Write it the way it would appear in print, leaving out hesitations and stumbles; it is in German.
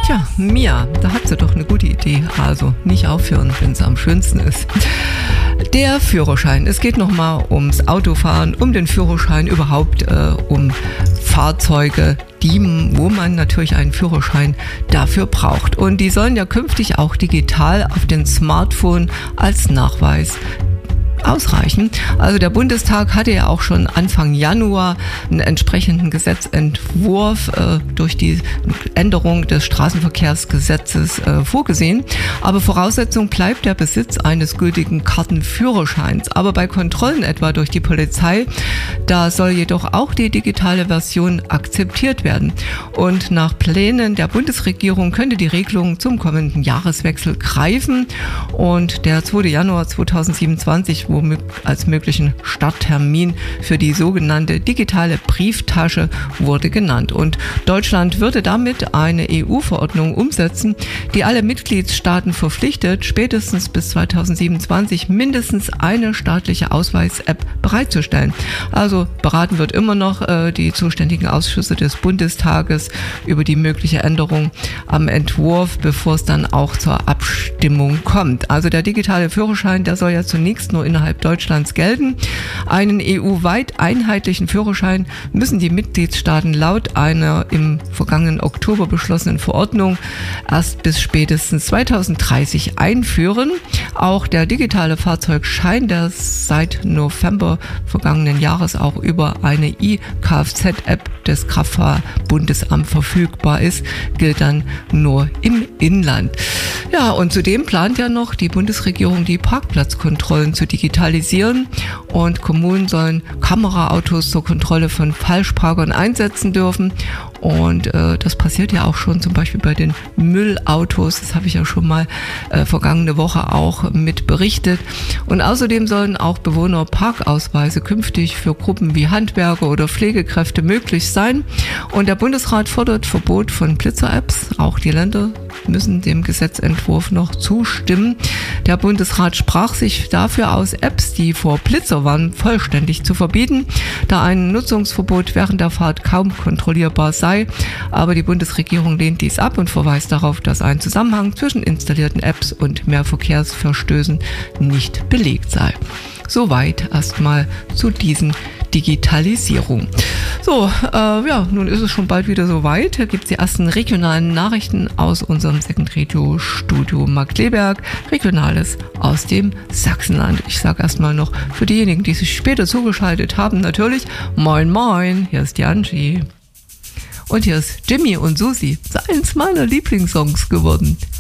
Tja, Mia, da hat sie doch eine gute Idee. Also nicht aufhören, wenn es am schönsten ist. Der Führerschein. Es geht nochmal ums Autofahren, um den Führerschein überhaupt, um Fahrzeuge, wo man natürlich einen Führerschein dafür braucht. Und die sollen ja künftig auch digital auf den Smartphone als Nachweis ausreichen. Also der Bundestag hatte ja auch schon Anfang Januar einen entsprechenden Gesetzentwurf durch die Änderung des Straßenverkehrsgesetzes vorgesehen. Aber Voraussetzung bleibt der Besitz eines gültigen Kartenführerscheins. Aber bei Kontrollen etwa durch die Polizei, da soll jedoch auch die digitale Version akzeptiert werden. Und nach Plänen der Bundesregierung könnte die Regelung zum kommenden Jahreswechsel greifen. Und der 2. Januar 2027 als möglichen Starttermin für die sogenannte digitale Brieftasche wurde genannt. Und Deutschland würde damit eine EU-Verordnung umsetzen, die alle Mitgliedstaaten verpflichtet, spätestens bis 2027 mindestens eine staatliche Ausweis-App bereitzustellen. Also beraten wird immer noch die zuständigen Ausschüsse des Bundestages über die mögliche Änderung am Entwurf, bevor es dann auch zur Abstimmung kommt. Also der digitale Führerschein, der soll ja zunächst nur innerhalb Deutschlands gelten. Einen EU-weit einheitlichen Führerschein müssen die Mitgliedstaaten laut einer im vergangenen Oktober beschlossenen Verordnung erst bis spätestens 2030 einführen. Auch der digitale Fahrzeugschein, der seit November vergangenen Jahres auch über eine e-Kfz-App des Kraftfahrbundesamt verfügbar ist, gilt dann nur im Inland. Ja, und zudem plant ja noch die Bundesregierung, die Parkplatzkontrollen zu digitalisieren, und Kommunen sollen Kameraautos zur Kontrolle von Falschparkern einsetzen dürfen. Und das passiert ja auch schon zum Beispiel bei den Müllautos. Das habe ich ja schon mal vergangene Woche auch mit berichtet. Und außerdem sollen auch Bewohner Parkausweise künftig für Gruppen wie Handwerker oder Pflegekräfte möglich sein. Und der Bundesrat fordert Verbot von Blitzer-Apps. Auch die Länder müssen dem Gesetzentwurf noch zustimmen. Der Bundesrat sprach sich dafür aus, Apps, die vor Blitzer warnen, vollständig zu verbieten, da ein Nutzungsverbot während der Fahrt kaum kontrollierbar sei. Aber die Bundesregierung lehnt dies ab und verweist darauf, dass ein Zusammenhang zwischen installierten Apps und mehr Verkehrsverstößen nicht belegt sei. Soweit erstmal zu diesen Digitalisierung. So, nun ist es schon bald wieder soweit. Hier gibt es die ersten regionalen Nachrichten aus unserem Second Radio Studio Markkleeberg. Regionales aus dem Sachsenland. Ich sage erstmal noch für diejenigen, die sich später zugeschaltet haben, natürlich Moin Moin, hier ist die Angie. Und hier ist Jimmy und Susi, eins meiner Lieblingssongs geworden.